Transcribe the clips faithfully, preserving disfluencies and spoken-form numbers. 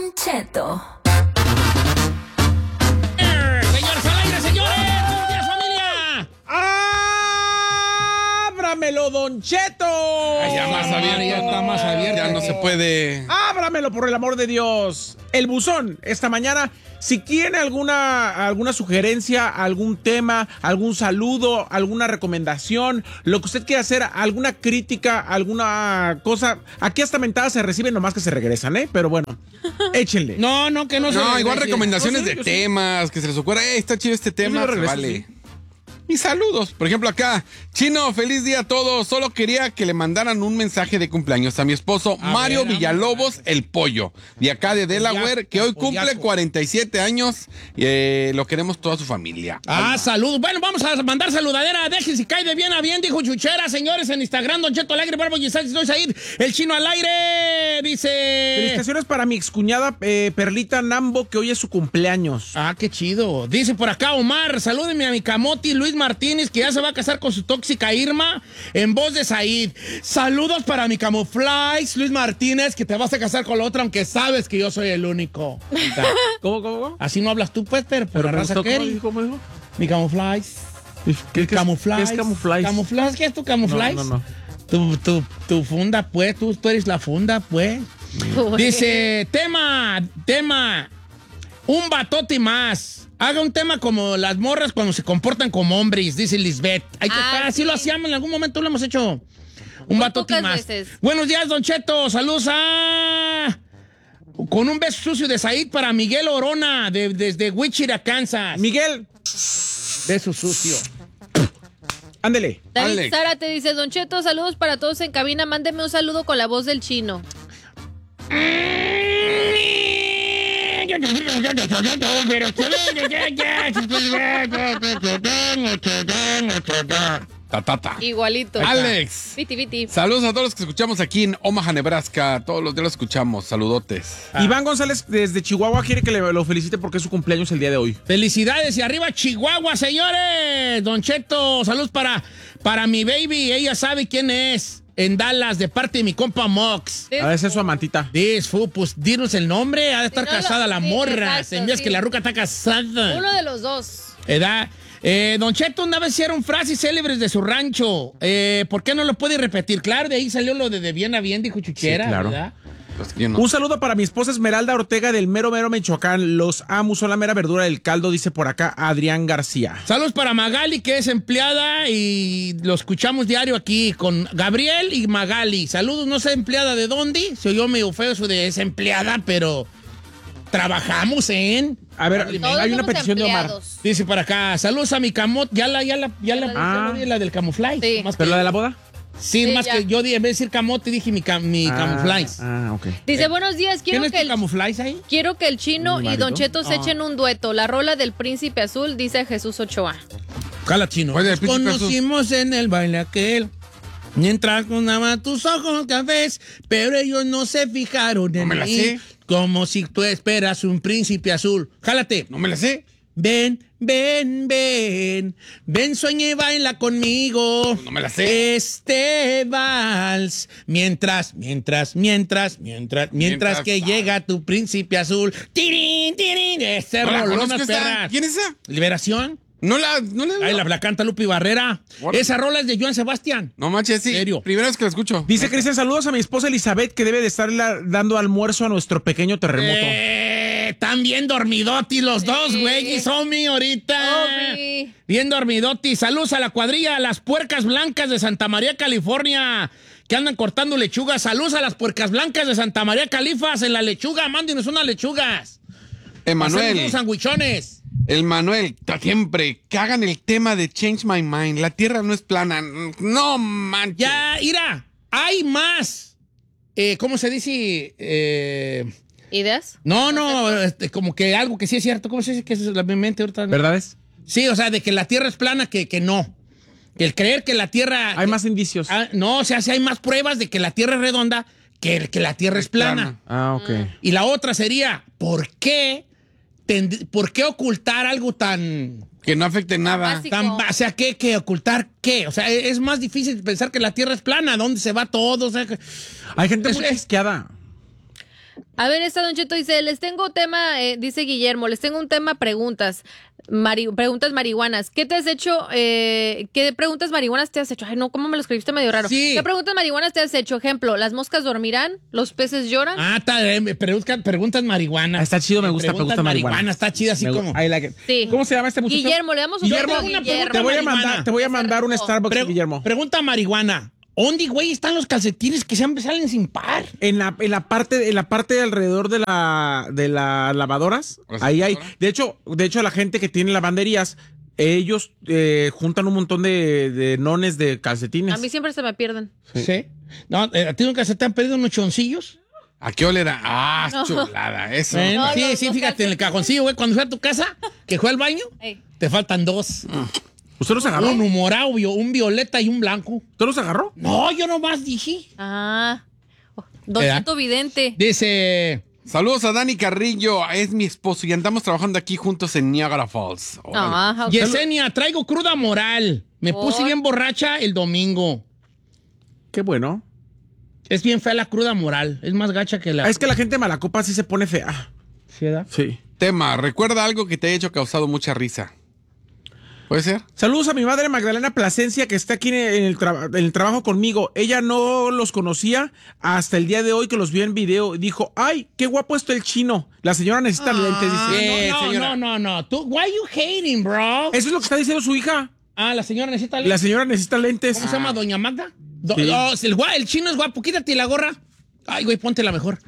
Don Cheto. Señores, al aire, señores. Buenos días, familia. ¡Ábramelo, Don Cheto! Ay, ya más abierto. Ya está más abierto. Ya no se puede. ¡Ábramelo, por el amor de Dios! El buzón, esta mañana, si tiene alguna, alguna sugerencia, algún tema, algún saludo, alguna recomendación, lo que usted quiera hacer, alguna crítica, alguna cosa, aquí hasta mentadas se reciben, nomás que se regresan, ¿eh? Pero bueno, échenle. No, no, que no, se No, regrese. igual recomendaciones No, sí, de yo sí. temas, que se les ocurra, "Ey, está chido este tema, lo se regreso, vale. sí. Y saludos. Por ejemplo, acá, Chino, feliz día a todos. Solo quería que le mandaran un mensaje de cumpleaños a mi esposo A Mario ver, Villalobos, el pollo, de acá de Delaware, que hoy cumple pollaco. cuarenta y siete años. Y eh, lo queremos toda su familia. Ah, saludos. Bueno, vamos a mandar saludadera. Dejen si cae de bien a bien, dijo Chuchera. Señores, en Instagram, Don Cheto Alegre, Barbo Giselle, estoy Said, el Chino al aire. Dice... Felicitaciones para mi excuñada eh, Perlita Nambo, que hoy es su cumpleaños. Ah, qué chido. Dice por acá Omar, salúdeme a mi camoti Luis Martínez, que ya se va a casar con su tóxica Irma, en voz de Said. Saludos para mi camuflaje Luis Martínez, que te vas a casar con la otra, aunque sabes que yo soy el único. ¿Cómo, cómo, cómo? Así no hablas tú, pues, pero por la raza ¿cómo que eres. dijo, cómo dijo? Mi camuflaje. ¿Qué, qué es- Camuflaje. ¿Qué es camuflaje? ¿Camuflaje? ¿Qué es tu camuflaje? No, no, no. Tu, tu, tu funda, pues, tú, tú eres la funda, pues. Dice, tema, tema, un batote más. Haga un tema como las morras cuando se comportan como hombres, dice Lisbeth. Hay que Ah, estar, así sí. lo hacíamos, en algún momento lo hemos hecho. Un Muy batote pocas más. veces. Buenos días, Don Cheto. Saludos a... Con un beso sucio de Said para Miguel Orona, de- desde Wichita, Kansas. Miguel, Beso sucio. ándele. David Alex. Sara te dice, Don Cheto, saludos para todos en cabina. Mándeme un saludo con la voz del Chino. Ta, ta, ta. Igualito. Alex. Viti, viti. Saludos a todos los que escuchamos aquí en Omaha, Nebraska. Todos los días los escuchamos. Saludotes. Iván González desde Chihuahua quiere que le, lo felicite porque es su cumpleaños el día de hoy. Felicidades y arriba Chihuahua, señores. Don Cheto, saludos para, para mi baby. Ella sabe quién es. En Dallas, de parte de mi compa Mox. Sí. A ver, esa es su amantita. Disfu, pues dinos el nombre. Ha de estar no lo- casada la sí, morra. exacto, Se envías sí. que la ruca está casada. Uno de los dos. ¿Edad? Eh, Don Cheto una vez hicieron frases célebres de su rancho. Eh, ¿Por qué no lo puede repetir? Claro, de ahí salió lo de de bien a bien, dijo Chuchera. Sí, claro. ¿Verdad? Pues, yo no. Un saludo para mi esposa Esmeralda Ortega del mero mero Michoacán. Los amo, son la mera verdura del caldo, dice por acá Adrián García. Saludos para Magali, que es empleada y lo escuchamos diario aquí con Gabriel y Magali. Saludos, no sé empleada de dónde. Se oyó medio feo eso de es empleada, pero trabajamos en... A ver, Todos hay una somos petición de Omar. empleados. Dice para acá, saludos a mi camot. Ya la, ya la, ya la, Ya la ya la, dije. di, la del camuflaje. Sí. Más que- ¿Pero la de la boda? sí, Sí, más ya. que yo di- en vez de decir camote dije mi, cam- mi Ah, camuflaje. Ah, ok. Dice, buenos días, quiero ¿Tienes que, tu el, camuflaje ahí? quiero que el Chino ¿Mi y marido? Don Cheto se echen un dueto. La rola del Príncipe Azul, dice Jesús Ochoa. Cala chino. Oye, el Nos príncipe Jesús. conocimos en el baile aquel. Mientras contaban tus ojos cafés, pero ellos no se fijaron en No me la mí. sé. Como si tú esperas un príncipe azul. Jálate. No me la sé. Ven, ven, ven. Ven, sueña y baila conmigo. No me la sé. Este vals. Mientras, mientras, mientras, mientras, mientras, Mientras, que ah. llega tu príncipe azul. Tirín, tirín. Este No la rolón, conozco las esa. perras. ¿Quién es esa? Liberación. No la. No la. Ay, la, la canta Lupi Barrera. What? Esa rola es de Joan Sebastián. No manches, sí. ¿Serio? Primera vez que la escucho. Dice Cristian, saludos a mi esposa Elizabeth que debe de estar dando almuerzo a nuestro pequeño terremoto. Eh, están bien dormidoti los dos, güey. Y son mi ahorita. Omi. Bien dormidoti. Saludos a la cuadrilla, a las puercas blancas de Santa María, California, que andan cortando lechugas. Saludos a las puercas blancas de Santa María, Califas, en la lechuga. Mándenos unas lechugas. Hacemos Emanuel. unos sandwichones. El Manuel, ta- siempre que hagan el tema de Change My Mind. La tierra no es plana. No manches. Ya, mira, hay más. Eh, ¿Cómo se dice? Eh, ¿Ideas? no, no, este, como que algo que sí es cierto. ¿Cómo se dice que es la mi mente ahorita? ¿Verdades? Sí, o sea, de que la Tierra es plana que, que no. Que el creer que la Tierra... Hay más indicios. Ah, no, o sea, sí hay más pruebas de que la Tierra es redonda que, el- que la Tierra es plana. Ah, ok. Y la otra sería, ¿por qué, tend- ¿por qué ocultar algo tan... Que no afecte nada. Básico. tan ba- o sea, ¿qué, qué ocultar qué? O sea, es, es más difícil pensar que la Tierra es plana. ¿Dónde se va todo? O sea, que- Hay gente Es- muy es- chisqueada. A ver, esta Don Cheto dice, les tengo tema, eh, dice Guillermo, les tengo un tema preguntas, mari- preguntas marihuanas. ¿Qué te has hecho? Eh, ¿Qué preguntas marihuanas te has hecho? Ay, no, ¿cómo me lo escribiste medio raro? Sí. ¿Qué preguntas marihuanas te has hecho? Ejemplo, ¿las moscas dormirán? ¿Los peces lloran? Ah, está, eh, me preguntan preguntas marihuanas. Ah, está chido, me gusta Preguntas preguntas marihuanas. Está chida así Me gu- como. I like it. Sí. ¿Cómo se llama este muchacho? Guillermo, le damos un Guillermo, saludo a una Guillermo. Te voy a marihuana. mandar, te voy a mandar un Starbucks, Pre- Guillermo. Pregunta marihuana. ¿Dónde, güey, están los calcetines que siempre salen sin par? En la, en la parte, en la parte de alrededor de la, de las lavadoras, ¿Las ahí hay. lavadoras? De hecho, de hecho, la gente que tiene lavanderías, ellos eh, juntan un montón de, de nones de calcetines. A mí siempre se me pierden. Sí. No, eh, ¿a ti nunca se te han perdido unos choncillos? ¿A qué hora era? Ah, No. chulada, eso. Eh, No, sí, los- sí, los fíjate, en el calcetines. cajoncillo, güey, cuando fui a tu casa, que fue al baño, Ey. te faltan dos. ¿Usted los agarró? Un morado, un violeta y un blanco. ¿Usted los agarró? No, yo nomás dije. Ah, oh, Don ¿Edad? Cheto Vidente. Dice, Saludos a Dani Carrillo, es mi esposo y andamos trabajando aquí juntos en Niagara Falls. Órale. Ah, ok. Yesenia, traigo cruda moral. Me ¿Por? puse bien borracha el domingo. Qué bueno. Es bien fea la cruda moral. Es más gacha que la... Ah, es que la gente malacopa sí se pone fea. ¿Sí, edad? Sí. Tema, recuerda algo que te haya hecho causado mucha risa. ¿Puede ser? Saludos a mi madre Magdalena Plasencia, que está aquí en el, tra- en el trabajo conmigo. Ella no los conocía hasta el día de hoy que los vio en video. Dijo, ay, qué guapo está el chino. La señora necesita lentes, dice. Eh, no, señora. no, no, no. Tú, why you hating, bro? Eso es lo que está diciendo su hija. Ah, la señora necesita La lentes. señora necesita lentes. ¿Cómo se llama, doña Magda? Do- Sí. oh, el, gua- el chino es guapo. Quítate la gorra. Ay, güey, ponte la mejor.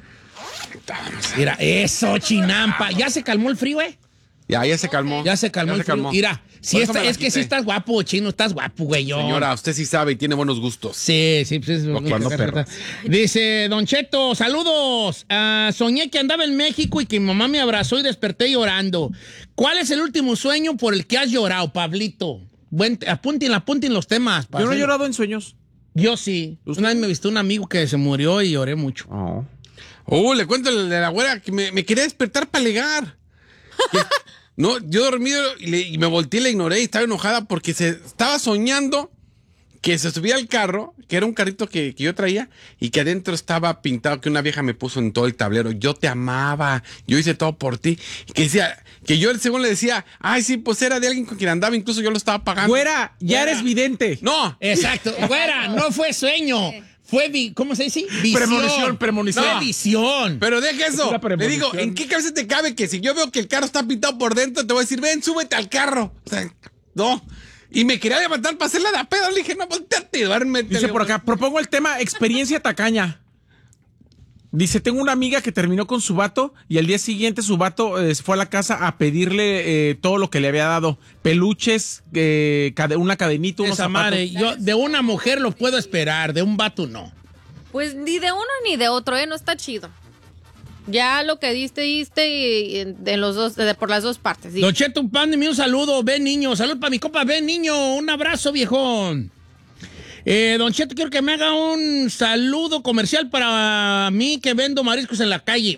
Mira, eso, chinampa. ¿Ya se calmó el frío, eh? Ya, ya se calmó. Ya se calmó el frío. Mira, si Por eso esta- me la es que quité. sí estás guapo, chino. Estás guapo, güey. yo. Señora, usted sí sabe y tiene buenos gustos. Sí, sí, pues es cuando perro. Dice Don Cheto, saludos. Ah, soñé que andaba en México y que mi mamá me abrazó y desperté llorando. ¿Cuál es el último sueño por el que has llorado, Pablito? Buen, apunten, apunten los temas. Yo no he hacer- llorado en sueños. Yo sí. ¿Usted? Una vez me viste un amigo que se murió y lloré mucho. Oh. Oh, le cuento el de la güera que me, me quería despertar para alegar. Que- no, yo dormido y, le- y me volteé y la ignoré y estaba enojada porque se estaba soñando que se subía al carro, que era un carrito que, que yo traía y que adentro estaba pintado, que una vieja me puso en todo el tablero. Yo te amaba, yo hice todo por ti. Y que decía, que yo según le decía, ay, sí, pues era de alguien con quien andaba, incluso yo lo estaba pagando. Güera, ya Güera. eres vidente. No, Exacto. Güera, no fue sueño. Fue, vi- ¿cómo se dice? Visión. Premonición, premonición. Fue visión. pero deja eso. una Le premonición. digo, ¿en qué cabeza te cabe que si yo veo que el carro está pintado por dentro, te voy a decir, ven, súbete al carro? O sea, no. Y me quería levantar para hacerla de a pedo. Le dije, no, volteate, duérmete. Dice por acá, propongo el tema experiencia tacaña. Dice, tengo una amiga que terminó con su vato y al día siguiente su vato eh, fue a la casa a pedirle eh, todo lo que le había dado. Peluches, eh, cade- una cadenita, unos Esa zapatos. madre, yo de una mujer lo puedo esperar, de un vato no. Pues ni de uno ni de otro, ¿eh? No está chido. Ya lo que diste, diste y, y en, en los dos, de- por las dos partes. digo. Don Cheto, mándeme un saludo, ven niño, salud para mi copa, ven niño, un abrazo viejón. Eh, Don Cheto, quiero que me haga un saludo comercial para mí que vendo mariscos en la calle.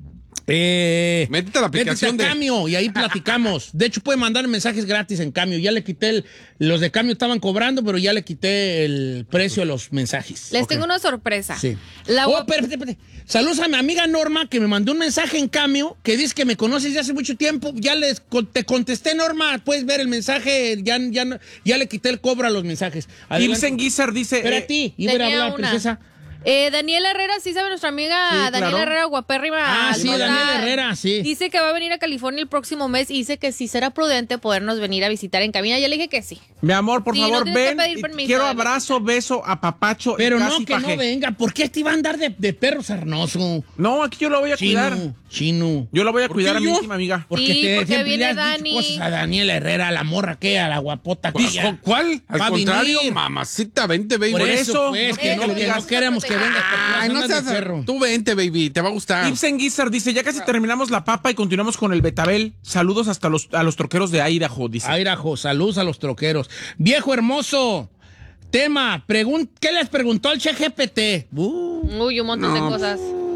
Eh, Métete a la aplicación métete a de- Camio y ahí platicamos. De hecho, puede mandar mensajes gratis en Camio. Ya le quité el, los de Camio estaban cobrando, pero ya le quité el precio de los mensajes. Les tengo una sorpresa. Sí. La oh, guap- espérate, espérate. Saludos a mi amiga Norma, que me mandó un mensaje en Cameo, que dice que me conoces desde hace mucho tiempo. Ya les con- te contesté, Norma. Puedes ver el mensaje. Ya, ya, no- ya le quité el cobro a los mensajes. Adelante. Ibsen Guizar dice... Espera eh, a ti. Iba a ir a tenía hablar, una. princesa. Eh, Daniela Herrera, sí sabe nuestra amiga Sí, Daniela claro. Herrera, guapérrima. Ah, sí, Almona. Daniela Herrera, sí. Dice que va a venir a California el próximo mes y dice que sí será prudente podernos venir a visitar en cabina. Ya le dije que sí. Mi amor, por Sí, no favor, tienes que ven. pedir y permiso, quiero Dani. abrazo, beso, apapacho Pero y no, casi que paje. no venga. ¿Por qué te iba a andar de, de perro sarnoso? No, aquí yo lo voy a cuidar. Chino, chino. Yo lo voy a ¿Por cuidar qué a mi yo? íntima amiga. Porque Sí, te porque siempre viene le has Dani. dicho cosas a Daniela Herrera, a la morra que, a la guapota que ella. ¿Cuál? Al Va a contrario, venir. mamacita, vente, baby. Por eso, eso, pues, no que, quiero no, que que digas. no queremos que vengas. porque vas a Ay, no andar de seas... perro. Tú vente, baby, te va a gustar. Ibsen Guizar dice, ya casi terminamos la papa y continuamos con el betabel. Saludos hasta los, a los troqueros de Idaho, dice. Airajo, saludos a los troqueros. Viejo hermoso, tema, pregun- ¿qué les preguntó el Che G P T? Uh, Uy, un montón de No. cosas.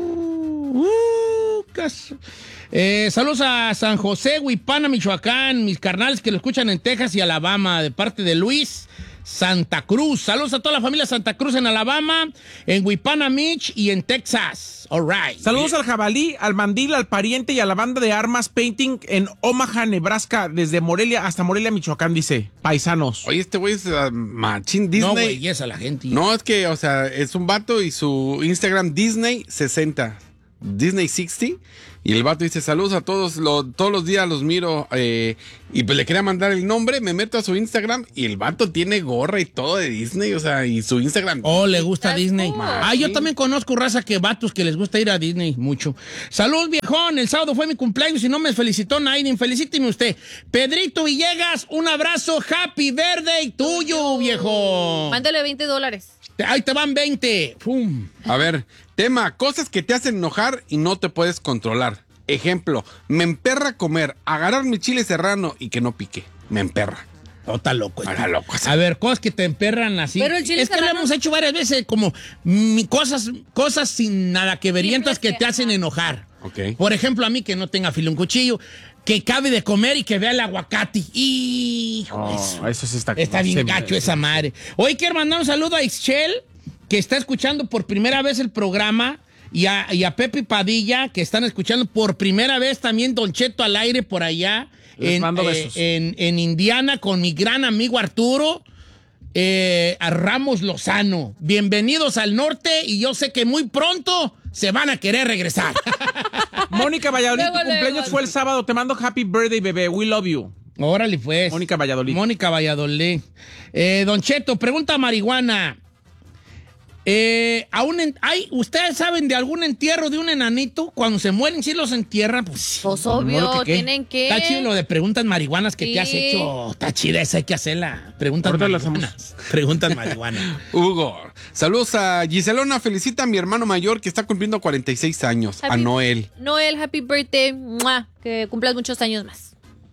uh, caso. Eh, saludos a San José, Huipana, Michoacán, mis carnales que lo escuchan en Texas y Alabama, de parte de Luis. Santa Cruz. Saludos a toda la familia Santa Cruz en Alabama, en Wipana Beach y en Texas. All right. Saludos al jabalí, al mandil, al pariente y a la banda de Armas Painting en Omaha, Nebraska, desde Morelia hasta Morelia, Michoacán, dice. Paisanos. Oye, este güey es uh, machín Disney. No, güey, es a la gente. No, es que, o sea, es un vato y su Instagram Disney sesenta. Disney sesenta. Y el vato dice, saludos a todos, lo, todos los días los miro. Eh, y pues le quería mandar el nombre, me meto a su Instagram y el vato tiene gorra y todo de Disney, o sea, y su Instagram. Oh, le gusta That's Disney. cool. Ah, yo también conozco raza que vatos que les gusta ir a Disney mucho. Salud, viejón. El sábado fue mi cumpleaños y no me felicitó nadie. Felicíteme usted. Pedrito Villegas, un abrazo. Happy birthday tuyo, viejo. Mándale veinte dólares. Ahí te van veinte. Pum. A ver, tema, cosas que te hacen enojar y no te puedes controlar. Ejemplo, me emperra comer, agarrar mi chile serrano y que no pique. Me emperra. No, está loco. Está este. loco, sí. A ver, cosas que te emperran así. Pero el chile es que lo serrano- hemos hecho varias veces, como mm, cosas, cosas sin nada que verientas Simples que que- te hacen enojar. Ok. Por ejemplo, a mí que no tenga filo un cuchillo, que cabe de comer y que vea el aguacate. Hijo, Oh, eso. eso sí está... Está bien se- gacho esa madre. Hoy quiero mandar un saludo a Ixchel, que está escuchando por primera vez el programa, y a, y a Pepe Padilla, que están escuchando por primera vez también Don Cheto al aire por allá, Les en, mando eh, besos. en, en Indiana, con mi gran amigo Arturo, eh, a Ramos Lozano. Bienvenidos al norte, y yo sé que muy pronto se van a querer regresar. Mónica Valladolid, tu Luego, luego. cumpleaños fue el sábado. Te mando happy birthday, bebé. We love you. Órale, pues. Mónica Valladolid. Mónica Valladolid. Eh, Don Cheto, pregunta marihuana. Eh, a un en- hay, ¿ustedes saben de algún entierro de un enanito? Cuando se mueren, si los entierran, pues sí. Pues modo obvio, que qué. tienen que... Está chido lo de preguntas marihuanas que Sí. te has hecho. Está chida esa, hay que hacerla. Preguntas Ahorita la marihuanas. Preguntas marihuanas. Hugo, saludos a Giselona, felicita a mi hermano mayor que está cumpliendo cuarenta y seis años, a Happy- Noel. Noel, happy birthday. ¡Mua! Que cumplas muchos años más.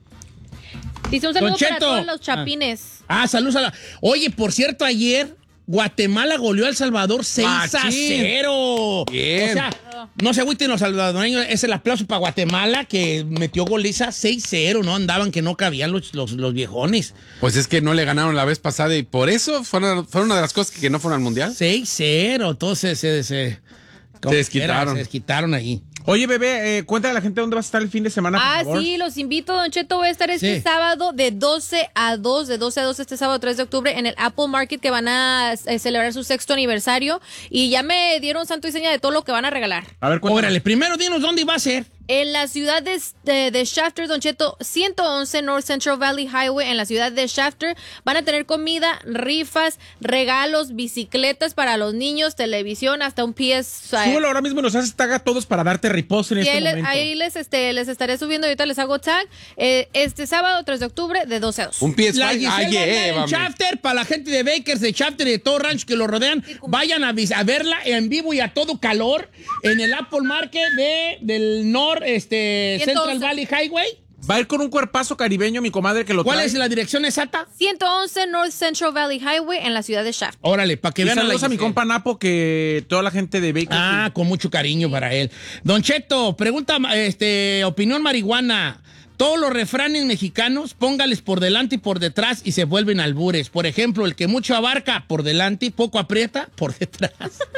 Dice un saludo Don para Cheto. todos los chapines. Ah, saludos a la... Oye, por cierto, ayer Guatemala goleó a El Salvador seis a Machín. cero. Bien. O sea, no se agüiten los salvadoreños. Es el aplauso para Guatemala, que metió goliza seis cero, ¿no? Andaban que no cabían los, los, los viejones. Pues es que no le ganaron la vez pasada y por eso fueron, fueron una de las cosas que no fueron al mundial. seis cero. Entonces se... se como desquitaron. quiera, Se desquitaron ahí. Oye, bebé, eh, cuéntale a la gente dónde vas a estar el fin de semana, por Ah, favor. sí, los invito, Don Cheto. Voy a estar este Sí. sábado de doce a dos, de doce a dos este sábado tres de octubre en el Apple Market, que van a eh, celebrar su sexto aniversario. Y ya me dieron santo y seña de todo lo que van a regalar. A ver, cuéntame. Órale, primero dinos dónde iba a ser. En la ciudad de, de, de Shafter, Don Cheto, ciento once North Central Valley Highway, en la ciudad de Shafter, van a tener comida, rifas, regalos, bicicletas para los niños, televisión, hasta un P S. Súbelo ahora mismo y nos haces tag a todos para darte reposo en Y este ahí, le- momento. ahí les, este, les estaré subiendo, ahorita les hago tag. Eh, este sábado, tres de octubre, de doce a dos. Un P S La cinco. Giselle Ay, va a andar eh, en vamos. Shafter, para la gente de Bakers, de Shafter y de todo rancho que lo rodean, vayan a, vis- a verla en vivo y a todo calor en el Apple Market de, del North este, ciento Central once. Valley Highway. Va a ir con un cuerpazo caribeño, mi comadre, que lo ¿Cuál trae. es la dirección exacta? ciento once North Central Valley Highway, en la ciudad de Shafter. Órale, para que Y vean a la saludos a mi Giselle. compa Napo, que toda la gente de Baker. Ah, con mucho cariño para él. Don Cheto, pregunta, este, opinión marihuana. Todos los refranes mexicanos, póngales por delante y por detrás y se vuelven albures. Por ejemplo, el que mucho abarca por delante, poco aprieta por detrás.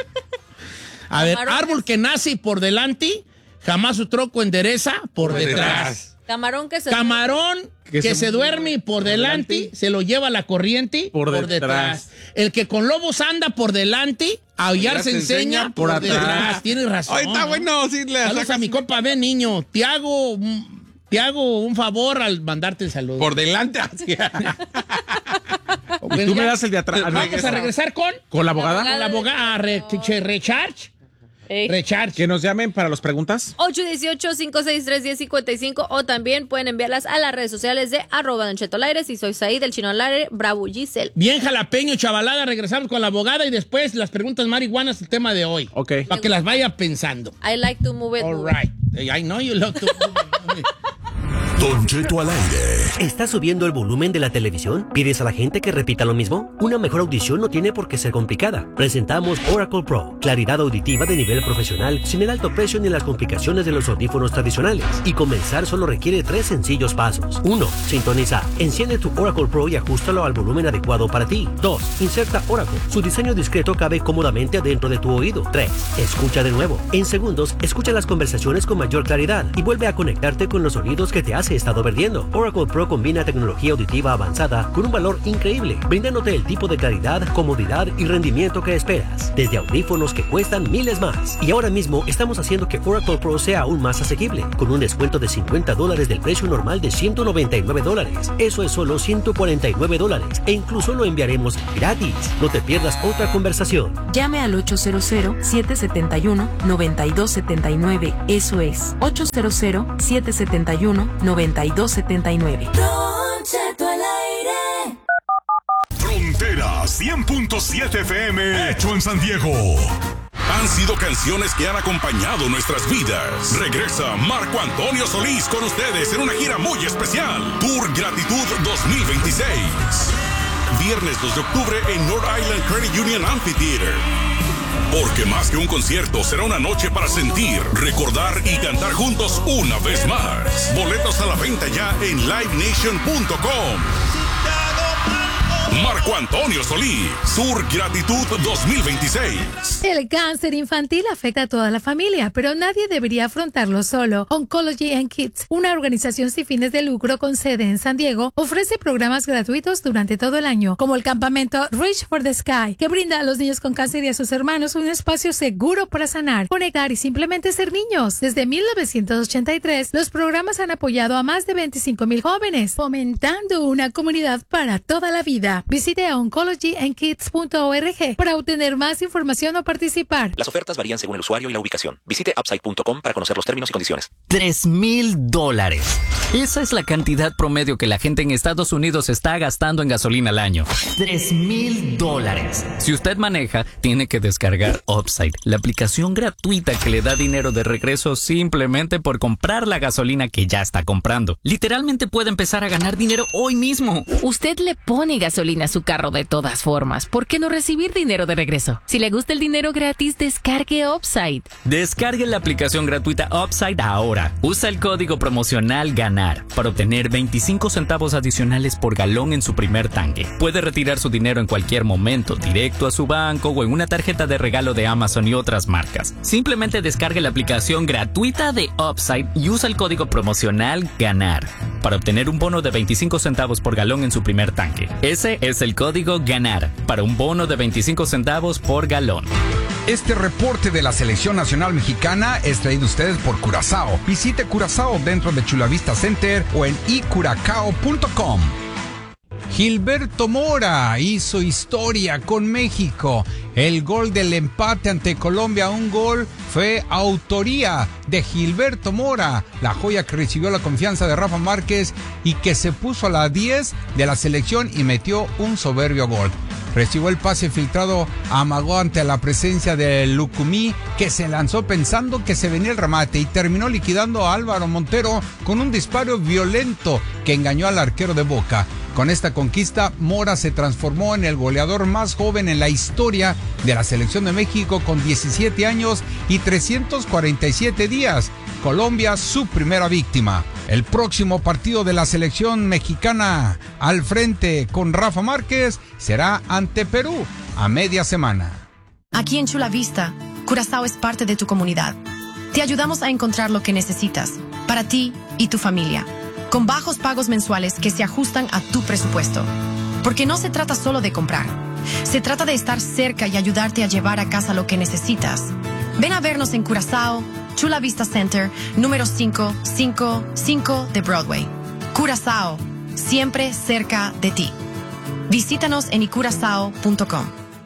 A ver, Camarones. árbol que nace por delante, jamás su troco endereza por, Por detrás. detrás. Camarón que se... Camarón que, Que se, se duerme por delante, delante, se lo lleva la corriente por, por detrás. detrás. El que con lobos anda por delante, a aullar se enseña por, por detrás. atrás. Tienes razón. Ay, está ¿no? bueno, sí, le Saludos sacas a mi compa, ven niño. Te hago, mm, te hago un favor al mandarte el saludo. por delante. Así. Pues Y tú ya, me das el de atrás. Vamos a regresar con, Con la abogada. con la abogada Re- che- Recharge. Ey. Recharge. Que nos llamen para las preguntas. ocho uno ocho, cinco seis tres, uno cero cinco cinco o también pueden enviarlas a las redes sociales de arroba Don Cheto al aire. Si soy Said, el chino al aire, Bravo Giselle. Bien jalapeño, chavalada. Regresamos con la abogada y después las preguntas marihuanas, el tema de hoy. Ok. Para que las vaya pensando. I like to move it. All move it. right. I know you love to... Don Cheto al aire. ¿Estás subiendo el volumen de la televisión? ¿Pides a la gente que repita lo mismo? Una mejor audición no tiene por qué ser complicada. Presentamos Oracle Pro, claridad auditiva de nivel profesional, sin el alto precio ni las complicaciones de los audífonos tradicionales. Y comenzar solo requiere tres sencillos pasos. uno. Sintoniza. Enciende tu Oracle Pro y ajustalo al volumen adecuado para ti. dos. Inserta Oracle. Su diseño discreto cabe cómodamente adentro de tu oído. tres. Escucha de nuevo. En segundos, escucha las conversaciones con mayor claridad y vuelve a conectarte con los sonidos que te has estado perdiendo. Oracle Pro combina tecnología auditiva avanzada con un valor increíble, brindándote el tipo de claridad, comodidad y rendimiento que esperas, desde audífonos que cuestan miles más. Y ahora mismo estamos haciendo que Oracle Pro sea aún más asequible, con un descuento de cincuenta dólares del precio normal de ciento noventa y nueve dólares. Eso es solo ciento cuarenta y nueve dólares, e incluso lo enviaremos gratis. No te pierdas otra conversación. Llame al ocho cero cero, siete siete uno, nueve dos siete nueve. Eso es ocho cero cero, siete siete uno, nueve dos siete nueve. Don Cheto al aire. Frontera cien punto siete F M, hecho en San Diego. Han sido canciones que han acompañado nuestras vidas. Regresa Marco Antonio Solís con ustedes en una gira muy especial. Tour Gratitud dos mil veintiséis. Viernes dos de octubre en North Island Credit Union Amphitheater. Porque más que un concierto, será una noche para sentir, recordar y cantar juntos una vez más. Boletos a la venta ya en live nation punto com. Marco Antonio Solís, Sur Gratitud dos mil veintiséis. El cáncer infantil afecta a toda la familia, pero nadie debería afrontarlo solo. Oncology and Kids, una organización sin fines de lucro con sede en San Diego, ofrece programas gratuitos durante todo el año, como el campamento Reach for the Sky, que brinda a los niños con cáncer y a sus hermanos un espacio seguro para sanar, conectar y simplemente ser niños. Desde mil novecientos ochenta y tres, los programas han apoyado a más de veinticinco mil jóvenes, fomentando una comunidad para toda la vida. Visite a oncology and kids punto org para obtener más información o participar. Las ofertas varían según el usuario y la ubicación. Visite upside punto com para conocer los términos y condiciones. Tres mil dólares. Esa es la cantidad promedio que la gente en Estados Unidos está gastando en gasolina al año. Tres mil dólares. Si usted maneja, tiene que descargar Upside, la aplicación gratuita que le da dinero de regreso simplemente por comprar la gasolina que ya está comprando. Literalmente puede empezar a ganar dinero hoy mismo. Usted le pone gasolina a su carro de todas formas. ¿Por qué no recibir dinero de regreso? Si le gusta el dinero gratis, descargue Upside. Descargue la aplicación gratuita Upside ahora. Usa el código promocional GANAR para obtener veinticinco centavos adicionales por galón en su primer tanque. Puede retirar su dinero en cualquier momento, directo a su banco o en una tarjeta de regalo de Amazon y otras marcas. Simplemente descargue la aplicación gratuita de Upside y usa el código promocional GANAR para obtener un bono de veinticinco centavos por galón en su primer tanque. Ese es el código GANAR para un bono de veinticinco centavos por galón. Este reporte de la Selección Nacional Mexicana es traído a ustedes por Curazao. Visite Curazao dentro de Chula Vista Center o en i curacao punto com. Gilberto Mora hizo historia con México. El gol del empate ante Colombia, un gol, fue autoría de Gilberto Mora, la joya que recibió la confianza de Rafa Márquez y que se puso a la diez de la selección y metió un soberbio gol. Recibió el pase filtrado, amagó ante la presencia de Lucumí, que se lanzó pensando que se venía el remate y terminó liquidando a Álvaro Montero con un disparo violento que engañó al arquero de Boca. Con esta conquista, Mora se transformó en el goleador más joven en la historia de la Selección de México con diecisiete años y trescientos cuarenta y siete días. Colombia, su primera víctima. El próximo partido de la selección mexicana al frente con Rafa Márquez será ante Perú a media semana. Aquí en Chula Vista, Curazao es parte de tu comunidad. Te ayudamos a encontrar lo que necesitas para ti y tu familia, con bajos pagos mensuales que se ajustan a tu presupuesto. Porque no se trata solo de comprar, se trata de estar cerca y ayudarte a llevar a casa lo que necesitas. Ven a vernos en Curazao, Chula Vista Center, número cinco cinco cinco de Broadway. Curazao, siempre cerca de ti. Visítanos en i curacao punto com.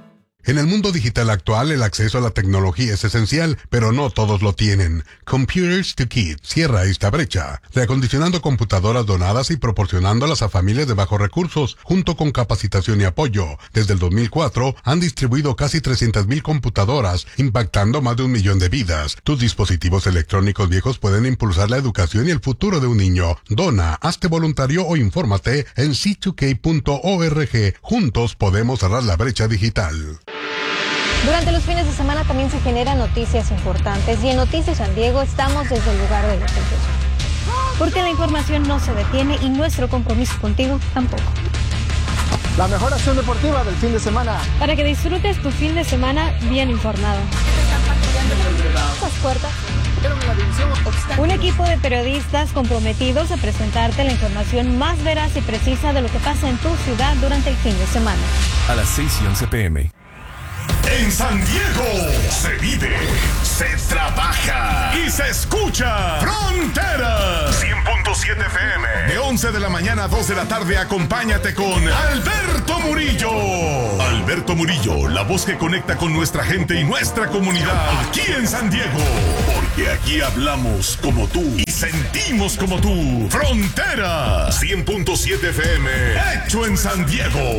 En el mundo digital actual, el acceso a la tecnología es esencial, pero no todos lo tienen. Computers to Kids cierra esta brecha, reacondicionando computadoras donadas y proporcionándolas a familias de bajos recursos, junto con capacitación y apoyo. Desde el dos mil cuatro, han distribuido casi trescientas mil computadoras, impactando más de un millón de vidas. Tus dispositivos electrónicos viejos pueden impulsar la educación y el futuro de un niño. Dona, hazte voluntario o infórmate en c dos k punto org. Juntos podemos cerrar la brecha digital. Durante los fines de semana también se generan noticias importantes y en Noticias San Diego estamos desde el lugar de los hechos. Porque la información no se detiene y nuestro compromiso contigo tampoco. La mejor acción deportiva del fin de semana. Para que disfrutes tu fin de semana bien informado. Las puertas. Un equipo de periodistas comprometidos a presentarte la información más veraz y precisa de lo que pasa en tu ciudad durante el fin de semana. A las seis y once pm. En San Diego se vive, se trabaja y se escucha Fronteras cien punto siete F M. De once de la mañana a dos de la tarde, acompáñate con Alberto Murillo. Alberto Murillo, la voz que conecta con nuestra gente y nuestra comunidad aquí en San Diego. Porque aquí hablamos como tú y sentimos como tú. Fronteras cien punto siete F M, hecho en San Diego.